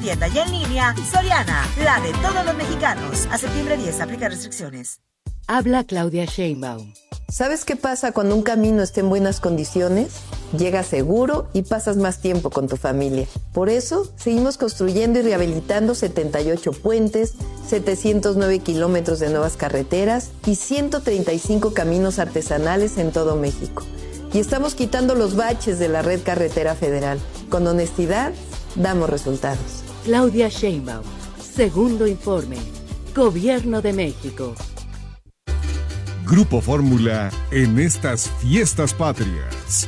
tienda y en línea, Soriana, la de todos los mexicanos. A septiembre 10, aplica restricciones. Habla Claudia Sheinbaum. ¿Sabes qué pasa cuando un camino está en buenas condiciones? Llegas seguro y pasas más tiempo con tu familia. Por eso, seguimos construyendo y rehabilitando 78 puentes, 709 kilómetros de nuevas carreteras y 135 caminos artesanales en todo México. Y estamos quitando los baches de la red carretera federal. Con honestidad, damos resultados. Claudia Sheinbaum. Segundo informe. Gobierno de México. Grupo Fórmula en estas fiestas patrias.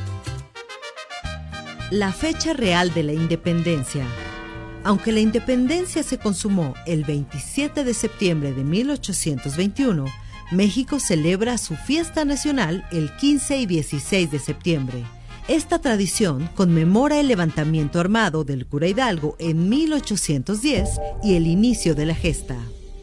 La fecha real de la independencia. Aunque la independencia se consumó el 27 de septiembre de 1821, México celebra su fiesta nacional el 15 y 16 de septiembre. Esta tradición conmemora el levantamiento armado del cura Hidalgo en 1810 y el inicio de la gesta.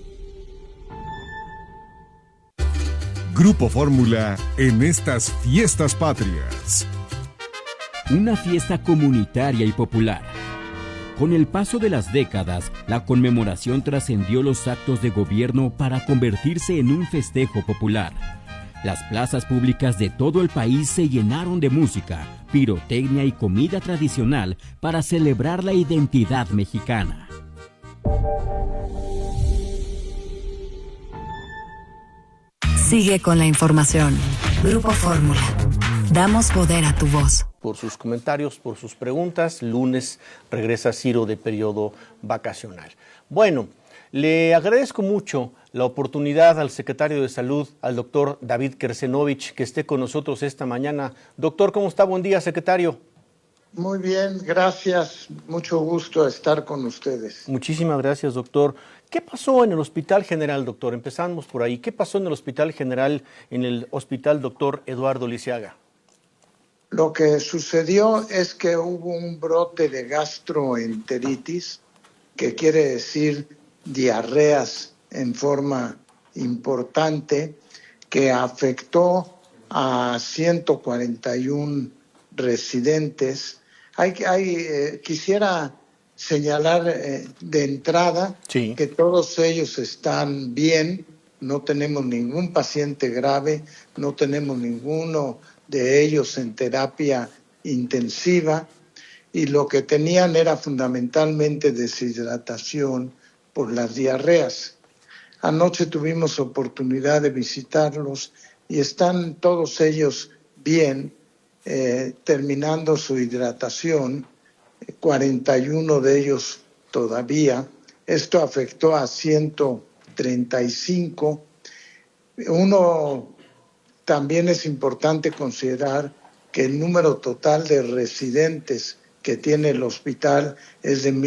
Grupo Fórmula en estas fiestas patrias. Una fiesta comunitaria y popular. Con el paso de las décadas, la conmemoración trascendió los actos de gobierno para convertirse en un festejo popular. Las plazas públicas de todo el país se llenaron de música, pirotecnia y comida tradicional para celebrar la identidad mexicana. Sigue con la información. Grupo Fórmula. Damos poder a tu voz. Por sus comentarios, por sus preguntas. Lunes regresa Ciro de periodo vacacional. Bueno, le agradezco mucho la oportunidad al secretario de Salud, al doctor David Kersenovich, que esté con nosotros esta mañana. Doctor, ¿cómo está? Buen día, secretario. Muy bien, gracias. Mucho gusto estar con ustedes. Muchísimas gracias, doctor. ¿Qué pasó en el Hospital General, doctor? Empezamos por ahí. ¿Qué pasó en el Hospital General, en el Hospital Dr. Eduardo Lisiaga? Lo que sucedió es que hubo un brote de gastroenteritis, que quiere decir diarreas en forma importante, que afectó a 141 residentes. Quisiera señalar de entrada que todos ellos están bien, no tenemos ningún paciente grave, no tenemos ninguno de ellos en terapia intensiva, y lo que tenían era fundamentalmente deshidratación por las diarreas. Anoche tuvimos oportunidad de visitarlos y están todos ellos bien, terminando su hidratación, 41 de ellos todavía. Esto afectó a 135. También es importante considerar que el número total de residentes que tiene el hospital es de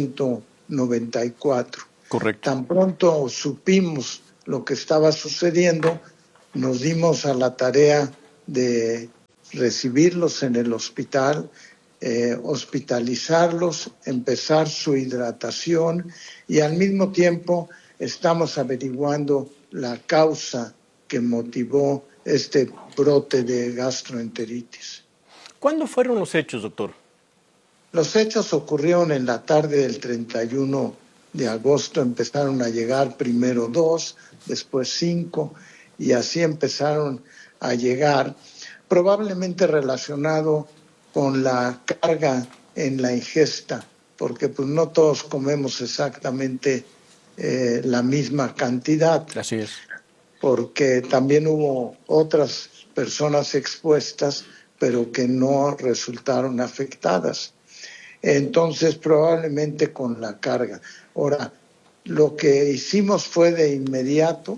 1,194. Correcto. Tan pronto supimos lo que estaba sucediendo, nos dimos a la tarea de recibirlos en el hospital, hospitalizarlos, empezar su hidratación, y al mismo tiempo estamos averiguando la causa que motivó este brote de gastroenteritis. ¿Cuándo fueron los hechos, doctor? Los hechos ocurrieron en la tarde del 31 de agosto. Empezaron a llegar primero 2, después 5, y así empezaron a llegar, probablemente relacionado con la carga en la ingesta, porque pues no todos comemos exactamente la misma cantidad. Así es. Porque también hubo otras personas expuestas, pero que no resultaron afectadas. Entonces, probablemente con la carga. Ahora, lo que hicimos fue de inmediato,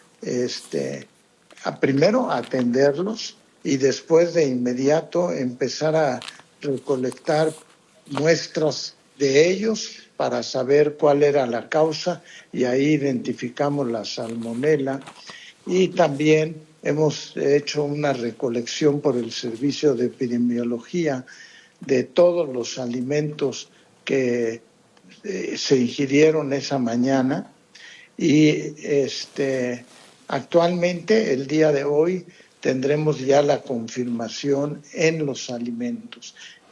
primero atenderlos, y después de inmediato empezar a recolectar muestras de ellos para saber cuál era la causa, y ahí identificamos la salmonela. Y también hemos hecho una recolección por el Servicio de Epidemiología de todos los alimentos que se ingirieron esa mañana, y actualmente, el día de hoy, tendremos ya la confirmación en los alimentos.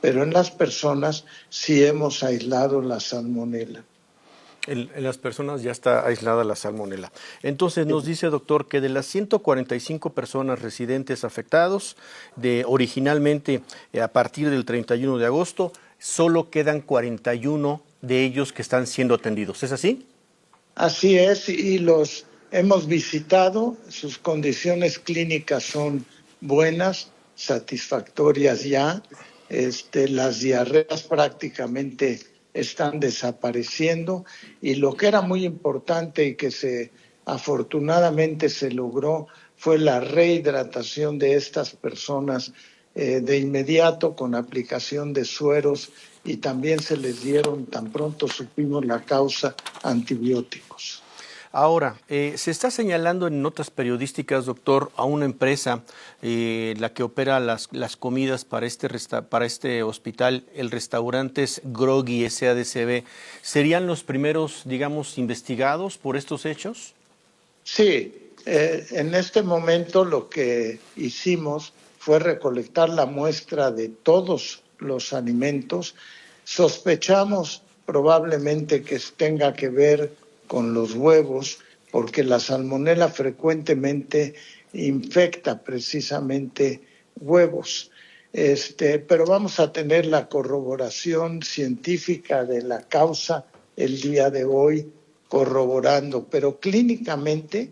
pero en las personas sí hemos aislado la salmonela. En las personas ya está aislada la salmonela. Entonces nos dice, doctor, que de las 145 personas residentes afectados, originalmente a partir del 31 de agosto, solo quedan 41 de ellos que están siendo atendidos. ¿Es así? Así es, y los hemos visitado, sus condiciones clínicas son buenas, satisfactorias ya, las diarreas prácticamente están desapareciendo, y lo que era muy importante y que afortunadamente se logró fue la rehidratación de estas personas de inmediato con aplicación de sueros, y también se les dieron, tan pronto supimos la causa, antibióticos. Ahora, se está señalando en notas periodísticas, doctor, a una empresa, la que opera las comidas para este hospital, el Restaurantes Groggy SADCB. ¿Serían los primeros, digamos, investigados por estos hechos? Sí, en este momento lo que hicimos fue recolectar la muestra de todos los alimentos. Sospechamos probablemente que tenga que ver con los huevos, porque la salmonela frecuentemente infecta precisamente huevos. Pero vamos a tener la corroboración científica de la causa el día de hoy, corroborando, pero clínicamente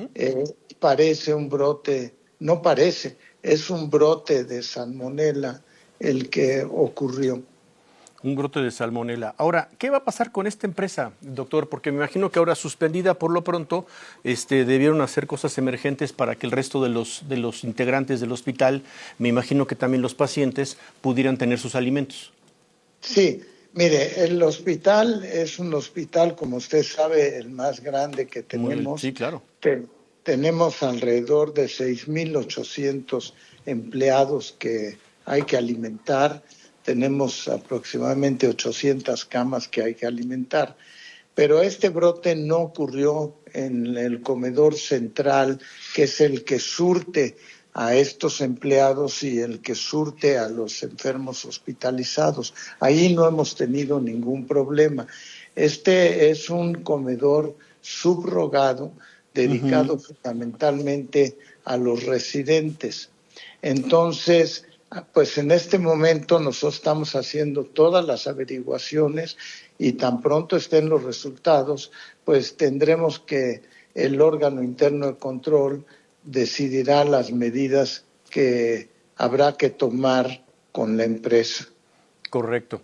parece un brote, no parece, es un brote de salmonela el que ocurrió. Un brote de salmonela. Ahora, ¿qué va a pasar con esta empresa, doctor? Porque me imagino que ahora suspendida por lo pronto, debieron hacer cosas emergentes para que el resto de los integrantes del hospital, me imagino que también los pacientes, pudieran tener sus alimentos. Sí, mire, el hospital es un hospital, como usted sabe, el más grande que tenemos. Sí, claro. Tenemos alrededor de 6,800 empleados que hay que alimentar. Tenemos aproximadamente 800 camas que hay que alimentar. Pero este brote no ocurrió en el comedor central, que es el que surte a estos empleados y el que surte a los enfermos hospitalizados. Ahí no hemos tenido ningún problema. Este es un comedor subrogado, dedicado fundamentalmente a los residentes. Entonces, pues en este momento nosotros estamos haciendo todas las averiguaciones, y tan pronto estén los resultados, pues tendremos que el órgano interno de control decidirá las medidas que habrá que tomar con la empresa. Correcto.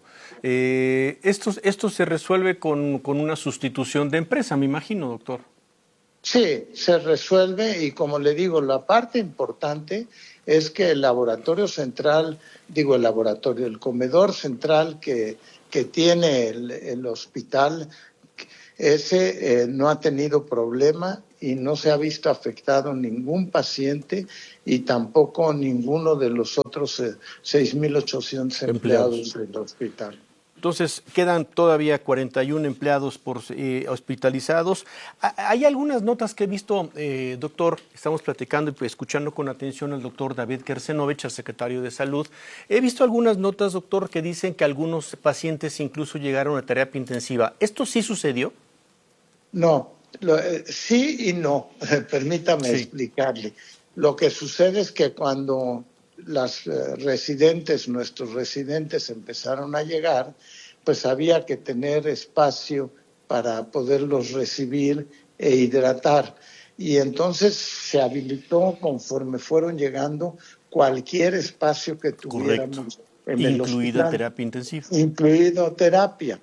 Esto se resuelve con una sustitución de empresa, me imagino, doctor. Sí, se resuelve, y como le digo, la parte importante es que el laboratorio central, el comedor central que tiene el hospital, ese no ha tenido problema y no se ha visto afectado ningún paciente, y tampoco ninguno de los otros 6,800 empleados del hospital. Entonces, quedan todavía 41 empleados hospitalizados. Hay algunas notas que he visto, doctor, estamos platicando y escuchando con atención al doctor David Kersenovich, al secretario de Salud. He visto algunas notas, doctor, que dicen que algunos pacientes incluso llegaron a terapia intensiva. ¿Esto sí sucedió? No, sí y no. Permítame explicarle. Lo que sucede es que cuando nuestros residentes empezaron a llegar, pues había que tener espacio para poderlos recibir e hidratar. Y entonces se habilitó, conforme fueron llegando, cualquier espacio que tuviéramos en el hospital. Incluida terapia intensiva. Incluido terapia.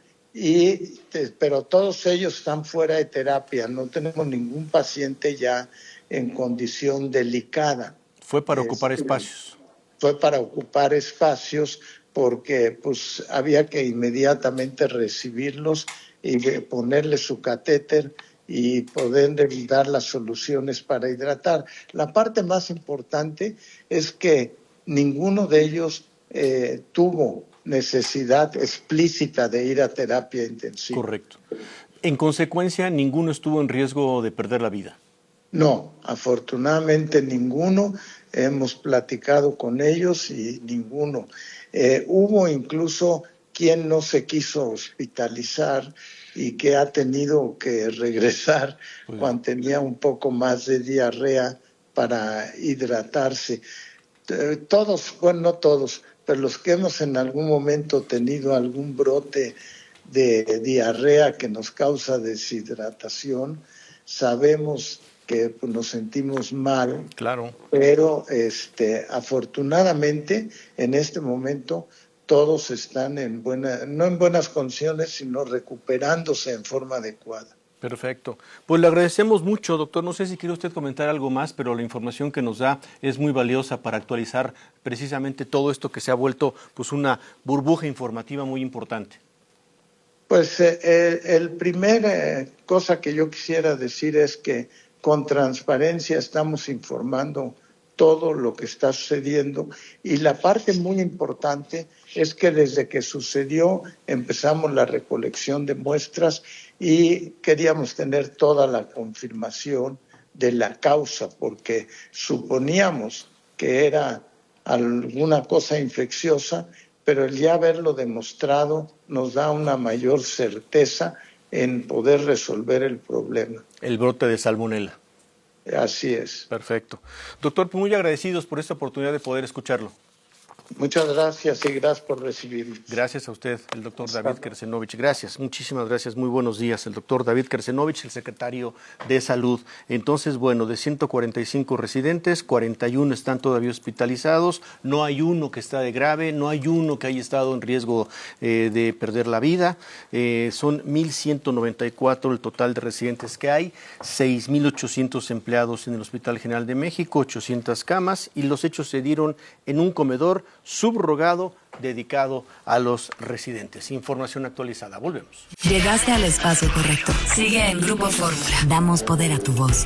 Pero todos ellos están fuera de terapia. No tenemos ningún paciente ya en condición delicada. Fue para ocupar espacios. Fue para ocupar espacios, porque pues había que inmediatamente recibirlos y ponerles su catéter y poder dar las soluciones para hidratar. La parte más importante es que ninguno de ellos tuvo necesidad explícita de ir a terapia intensiva. Correcto. En consecuencia, ninguno estuvo en riesgo de perder la vida. No, afortunadamente ninguno. Hemos platicado con ellos y ninguno. Hubo incluso quien no se quiso hospitalizar y que ha tenido que regresar cuando tenía un poco más de diarrea para hidratarse. Todos, bueno, no todos, pero los que hemos en algún momento tenido algún brote de diarrea que nos causa deshidratación, sabemos que pues, nos sentimos mal, claro. Pero afortunadamente en este momento todos están no en buenas condiciones, sino recuperándose en forma adecuada. Perfecto. Pues le agradecemos mucho, doctor. No sé si quiere usted comentar algo más, pero la información que nos da es muy valiosa para actualizar precisamente todo esto que se ha vuelto pues una burbuja informativa muy importante. Pues el primer cosa que yo quisiera decir es que con transparencia estamos informando todo lo que está sucediendo y la parte muy importante es que desde que sucedió empezamos la recolección de muestras y queríamos tener toda la confirmación de la causa porque suponíamos que era alguna cosa infecciosa, pero el ya haberlo demostrado nos da una mayor certeza en poder resolver el problema. El brote de salmonela. Así es. Perfecto. Doctor, muy agradecidos por esta oportunidad de poder escucharlo. Muchas gracias y gracias por recibirme. Gracias a usted, el doctor David Kersenovich. Gracias, muchísimas gracias. Muy buenos días, el doctor David Kersenovich, el secretario de Salud. Entonces, bueno, de 145 residentes, 41 están todavía hospitalizados, no hay uno que está de grave, no hay uno que haya estado en riesgo de perder la vida. Son 1.194 el total de residentes que hay, 6.800 empleados en el Hospital General de México, 800 camas, y los hechos se dieron en un comedor subrogado dedicado a los residentes. Información actualizada. Volvemos. Llegaste al espacio correcto. Sigue en Grupo Fórmula. Damos poder a tu voz.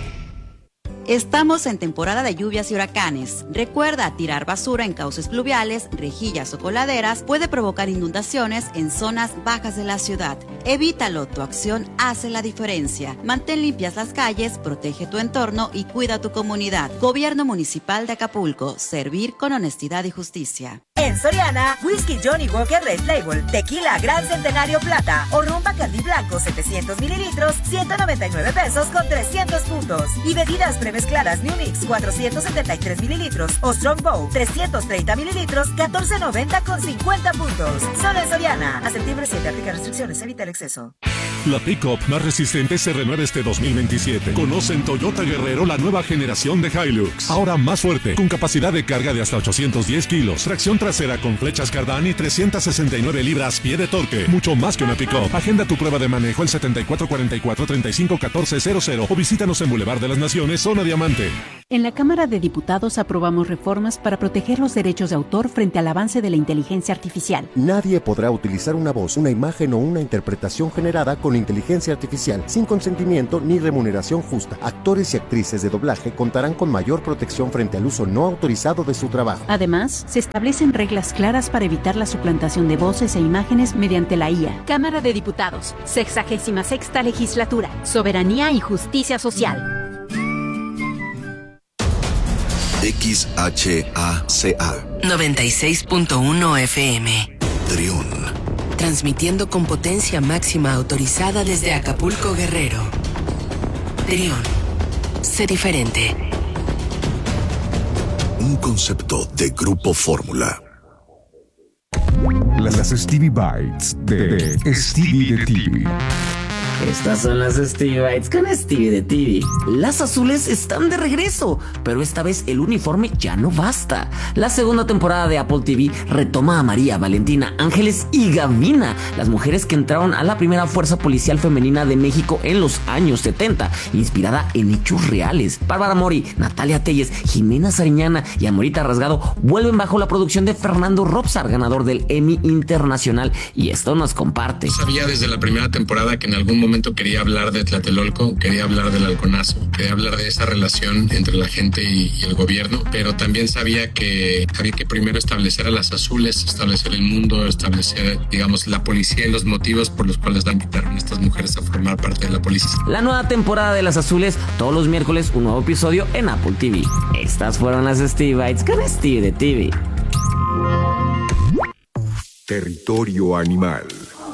Estamos en temporada de lluvias y huracanes. Recuerda, tirar basura en cauces pluviales, rejillas o coladeras puede provocar inundaciones en zonas bajas de la ciudad. Evítalo, tu acción hace la diferencia. Mantén limpias las calles, protege tu entorno y cuida tu comunidad. Gobierno Municipal de Acapulco. Servir con honestidad y justicia. En Soriana, Whisky Johnny Walker Red Label, Tequila Gran Centenario Plata o Rum Bacardí Blanco 700 mililitros, 199 pesos con 300 puntos. Y bebidas premezcladas New Mix 473 mililitros o Strongbow 330 mililitros, 14.90 con 50 puntos. Solo en Soriana. A septiembre 7 aplica restricciones, evita el exceso. La pick-up más resistente se renueva este 2027. Conoce en Toyota Guerrero la nueva generación de Hilux. Ahora más fuerte, con capacidad de carga de hasta 810 kilos, tracción trasera con flechas Cardán y 369 libras-pie de torque. Mucho más que una pick-up. Agenda tu prueba de manejo el 7444-351400 o visítanos en Boulevard de las Naciones, Zona Diamante. En la Cámara de Diputados aprobamos reformas para proteger los derechos de autor frente al avance de la inteligencia artificial. Nadie podrá utilizar una voz, una imagen o una interpretación generada con inteligencia artificial sin consentimiento ni remuneración justa. Actores y actrices de doblaje contarán con mayor protección frente al uso no autorizado de su trabajo. Además, se establecen reglas claras para evitar la suplantación de voces e imágenes mediante la IA. Cámara de Diputados, 66ª Legislatura, Soberanía y Justicia Social. XHACA 96.1 FM. Trión. Transmitiendo con potencia máxima autorizada desde Acapulco, Guerrero. Trión. Sé diferente. Un concepto de Grupo Fórmula. Las Stevie Bites de Stevie de TV. Estas son las Stevie Bites con Stevie de TV. Las azules están de regreso, pero esta vez el uniforme ya no basta. La segunda temporada de Apple TV retoma a María, Valentina, Ángeles y Gavina, las mujeres que entraron a la primera fuerza policial femenina de México en los años 70, inspirada en hechos reales. Bárbara Mori, Natalia Telles, Jimena Sariñana y Amorita Rasgado vuelven bajo la producción de Fernando Robsar, ganador del Emmy Internacional, y esto nos comparte. Sabía desde la primera temporada que en algún momento quería hablar de Tlatelolco, quería hablar del Halconazo, quería hablar de esa relación entre la gente y el gobierno, pero también sabía que había que primero establecer a las azules, establecer el mundo, establecer, digamos, la policía y los motivos por los cuales la invitaron a estas mujeres a formar parte de la policía. La nueva temporada de Las Azules, todos los miércoles un nuevo episodio en Apple TV. Estas fueron las Stevie Bites con Stevie de TV. Territorio animal.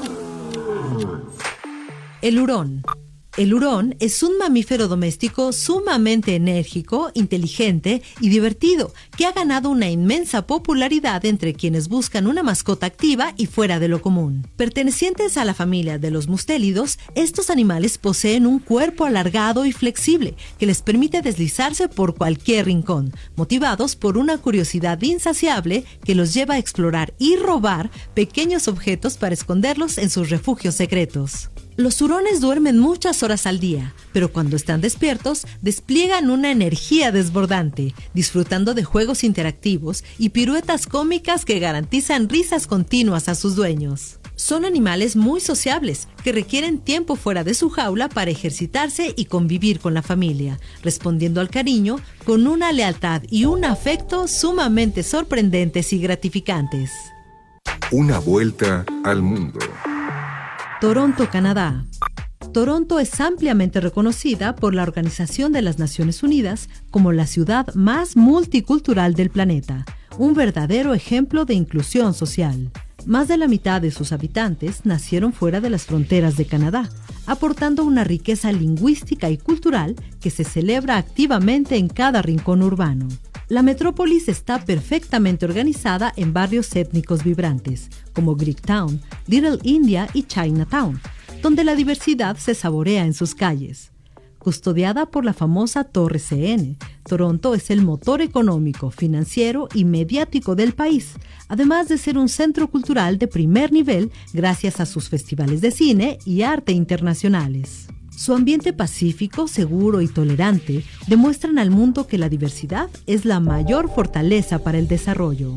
El hurón. El hurón es un mamífero doméstico sumamente enérgico, inteligente y divertido, que ha ganado una inmensa popularidad entre quienes buscan una mascota activa y fuera de lo común. Pertenecientes a la familia de los mustélidos, estos animales poseen un cuerpo alargado y flexible que les permite deslizarse por cualquier rincón, motivados por una curiosidad insaciable que los lleva a explorar y robar pequeños objetos para esconderlos en sus refugios secretos. Los hurones duermen muchas horas al día, pero cuando están despiertos, despliegan una energía desbordante, disfrutando de juegos interactivos y piruetas cómicas que garantizan risas continuas a sus dueños. Son animales muy sociables, que requieren tiempo fuera de su jaula para ejercitarse y convivir con la familia, respondiendo al cariño con una lealtad y un afecto sumamente sorprendentes y gratificantes. Una vuelta al mundo. Toronto, Canadá. Toronto es ampliamente reconocida por la Organización de las Naciones Unidas como la ciudad más multicultural del planeta, un verdadero ejemplo de inclusión social. Más de la mitad de sus habitantes nacieron fuera de las fronteras de Canadá, aportando una riqueza lingüística y cultural que se celebra activamente en cada rincón urbano. La metrópolis está perfectamente organizada en barrios étnicos vibrantes, como Greektown, Little India y Chinatown, donde la diversidad se saborea en sus calles. Custodiada por la famosa Torre CN, Toronto es el motor económico, financiero y mediático del país, además de ser un centro cultural de primer nivel gracias a sus festivales de cine y arte internacionales. Su ambiente pacífico, seguro y tolerante demuestran al mundo que la diversidad es la mayor fortaleza para el desarrollo.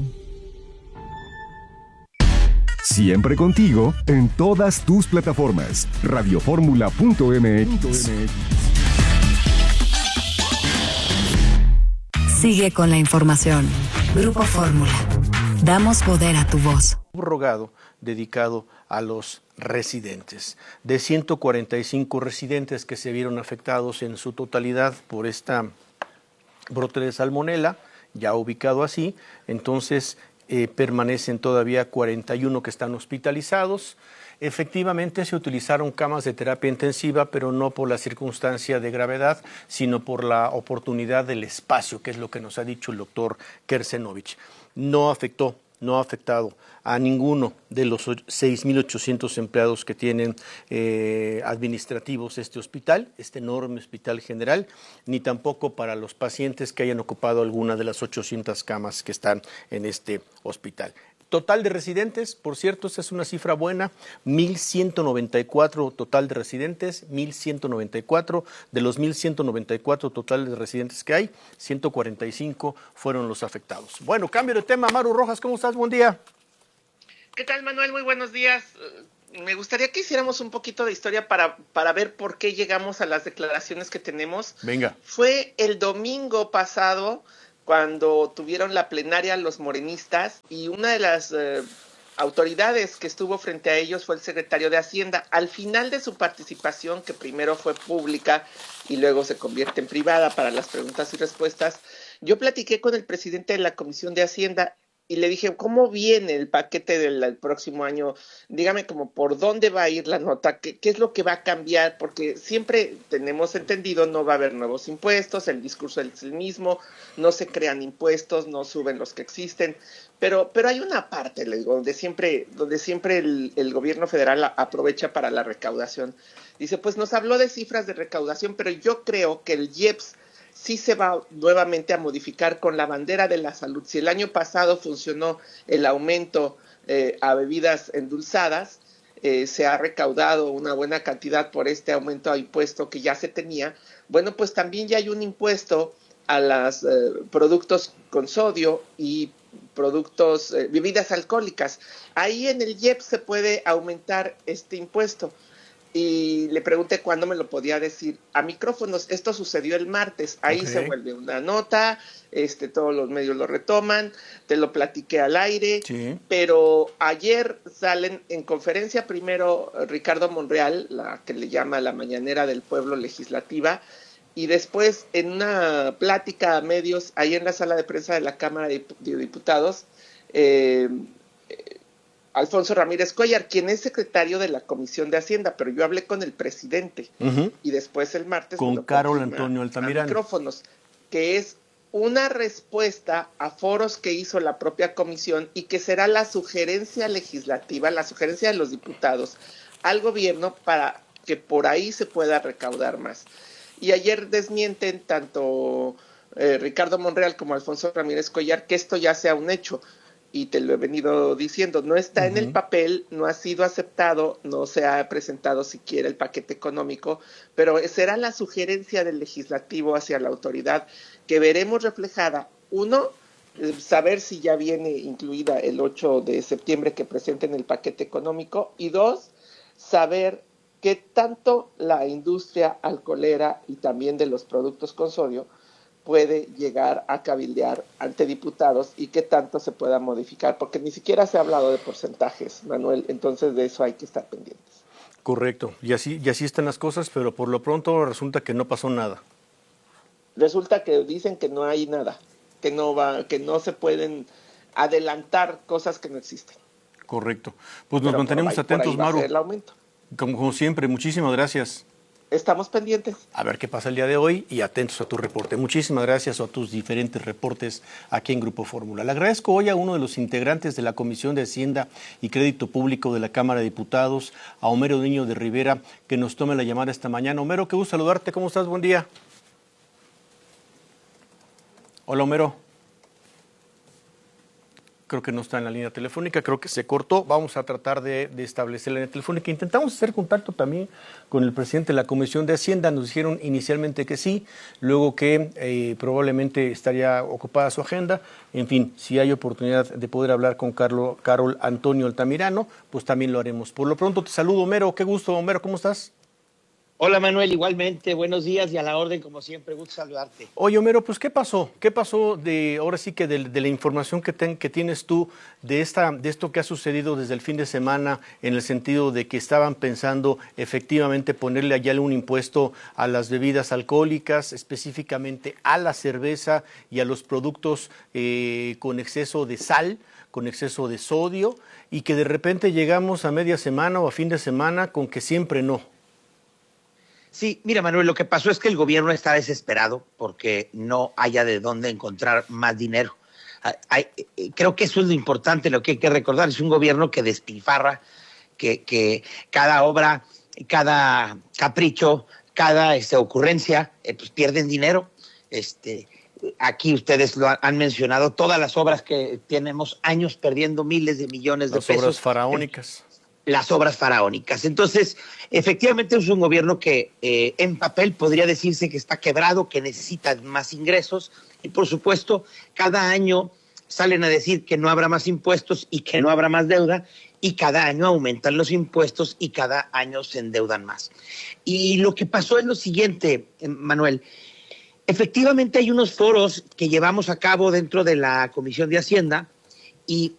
Siempre contigo en todas tus plataformas. Radioformula.mx. Sigue con la información. Grupo Fórmula. Damos poder a tu voz. Abrogado dedicado a los residentes. De 145 residentes que se vieron afectados en su totalidad por esta brote de salmonela, ya ubicado así, entonces permanecen todavía 41 que están hospitalizados. Efectivamente se utilizaron camas de terapia intensiva, pero no por la circunstancia de gravedad, sino por la oportunidad del espacio, que es lo que nos ha dicho el doctor Kersenovich. No ha afectado a ninguno de los 6.800 empleados que tienen administrativos este hospital, este enorme hospital general, ni tampoco para los pacientes que hayan ocupado alguna de las 800 camas que están en este hospital. Total de residentes, por cierto, esta es una cifra buena, 1.194 total de residentes, 1.194, de los 1.194 total de residentes que hay, 145 fueron los afectados. Bueno, cambio de tema, Maru Rojas, ¿cómo estás? Buen día. ¿Qué tal, Manuel? Muy buenos días. Me gustaría que hiciéramos un poquito de historia para ver por qué llegamos a las declaraciones que tenemos. Venga. Fue el domingo pasado cuando tuvieron la plenaria los morenistas y una de las autoridades que estuvo frente a ellos fue el secretario de Hacienda. Al final de su participación, que primero fue pública y luego se convierte en privada para las preguntas y respuestas, yo platiqué con el presidente de la Comisión de Hacienda y le dije, ¿cómo viene el paquete del próximo año? Dígame como por dónde va a ir la nota, qué es lo que va a cambiar, porque siempre tenemos entendido no va a haber nuevos impuestos, el discurso es el mismo, no se crean impuestos, no suben los que existen, pero hay una parte, le digo, donde siempre el gobierno federal aprovecha para la recaudación. Dice, pues nos habló de cifras de recaudación, pero yo creo que el IEPS sí se va nuevamente a modificar con la bandera de la salud. Si el año pasado funcionó el aumento a bebidas endulzadas, se ha recaudado una buena cantidad por este aumento a impuesto que ya se tenía, bueno, pues también ya hay un impuesto a los productos con sodio y productos, bebidas alcohólicas. Ahí en el IEPS se puede aumentar este impuesto. Y le pregunté cuándo me lo podía decir a micrófonos. Esto sucedió el martes. Ahí okay. Se vuelve una nota, todos los medios lo retoman, te lo platiqué al aire, sí. Pero ayer salen en conferencia primero Ricardo Monreal, la que le llama la Mañanera del Pueblo Legislativa, y después en una plática a medios, ahí en la sala de prensa de la Cámara de Diputados, Alfonso Ramírez Cuéllar, quien es secretario de la Comisión de Hacienda, pero yo hablé con el presidente y después el martes con Carol Antonio Altamirano. Micrófonos, que es una respuesta a foros que hizo la propia comisión y que será la sugerencia legislativa, la sugerencia de los diputados al gobierno para que por ahí se pueda recaudar más. Y ayer desmienten tanto Ricardo Monreal como Alfonso Ramírez Cuéllar que esto ya sea un hecho. Y te lo he venido diciendo, no está en el papel, no ha sido aceptado, no se ha presentado siquiera el paquete económico, pero será la sugerencia del legislativo hacia la autoridad que veremos reflejada. Uno, saber si ya viene incluida el 8 de septiembre que presenten el paquete económico. Y dos, saber qué tanto la industria alcoholera y también de los productos con sodio puede llegar a cabildear ante diputados y qué tanto se pueda modificar, porque ni siquiera se ha hablado de porcentajes, Manuel, entonces de eso hay que estar pendientes. Correcto, y así están las cosas, pero por lo pronto resulta que no pasó nada. Resulta que dicen que no hay nada, que no se pueden adelantar cosas que no existen. Correcto, pues nos mantenemos atentos, Maru. El aumento. Como siempre, muchísimas gracias. Estamos pendientes. A ver qué pasa el día de hoy y atentos a tu reporte. Muchísimas gracias a tus diferentes reportes aquí en Grupo Fórmula. Le agradezco hoy a uno de los integrantes de la Comisión de Hacienda y Crédito Público de la Cámara de Diputados, a Homero Niño de Rivera, que nos tome la llamada esta mañana. Homero, qué gusto saludarte. ¿Cómo estás? Buen día. Hola, Homero. Creo que no está en la línea telefónica, creo que se cortó. Vamos a tratar de establecer la línea telefónica. Intentamos hacer contacto también con el presidente de la Comisión de Hacienda. Nos dijeron inicialmente que sí, luego que probablemente estaría ocupada su agenda. En fin, si hay oportunidad de poder hablar con Carol Antonio Altamirano, pues también lo haremos. Por lo pronto te saludo, Homero. Qué gusto, Homero. ¿Cómo estás? Hola Manuel, igualmente, buenos días y a la orden como siempre, gusto saludarte. Oye Homero, pues ¿qué pasó? ¿Qué pasó ahora sí que de la información que tienes tú de esto que ha sucedido desde el fin de semana, en el sentido de que estaban pensando efectivamente ponerle allá un impuesto a las bebidas alcohólicas, específicamente a la cerveza y a los productos con exceso de sal, con exceso de sodio, y que de repente llegamos a media semana o a fin de semana con que siempre no? Sí, mira Manuel, lo que pasó es que el gobierno está desesperado porque no haya de dónde encontrar más dinero. Creo que eso es lo importante, lo que hay que recordar. Es un gobierno que despilfarra, que cada obra, cada capricho, cada ocurrencia, pues pierden dinero. Aquí ustedes lo han mencionado, todas las obras que tenemos años perdiendo miles de millones de pesos. Las obras faraónicas. Las obras faraónicas. Entonces, efectivamente es un gobierno que en papel podría decirse que está quebrado, que necesita más ingresos y por supuesto cada año salen a decir que no habrá más impuestos y que no habrá más deuda y cada año aumentan los impuestos y cada año se endeudan más. Y lo que pasó es lo siguiente, Manuel. Efectivamente hay unos foros que llevamos a cabo dentro de la Comisión de Hacienda y